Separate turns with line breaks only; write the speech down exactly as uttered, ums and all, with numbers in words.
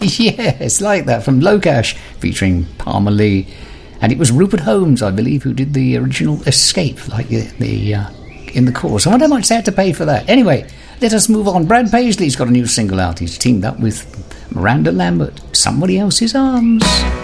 Yes, like that, from Locash, featuring Palmer Lee. And it was Rupert Holmes, I believe, who did the original Escape, like the, the uh, in the chorus. I wonder how much they had to pay for that. Anyway, let us move on. Brad Paisley's got a new single out. He's teamed up with Miranda Lambert, Somebody Else's Arms.